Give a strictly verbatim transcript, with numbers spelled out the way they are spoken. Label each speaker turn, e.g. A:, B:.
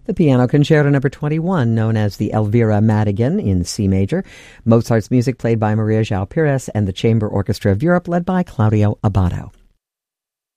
A: The Piano Concerto Number twenty-one, known as the Elvira Madigan in C major. Mozart's music played by Maria João Pires and the Chamber Orchestra of Europe, led by Claudio Abbado.